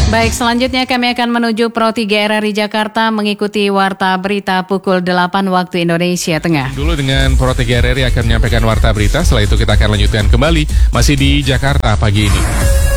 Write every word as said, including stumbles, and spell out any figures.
Baik, selanjutnya kami akan menuju Pro tiga R R I Jakarta mengikuti Warta Berita pukul delapan waktu Indonesia Tengah. Dulu dengan Pro tiga R R I akan menyampaikan Warta Berita, setelah itu kita akan lanjutkan kembali masih di Jakarta pagi ini.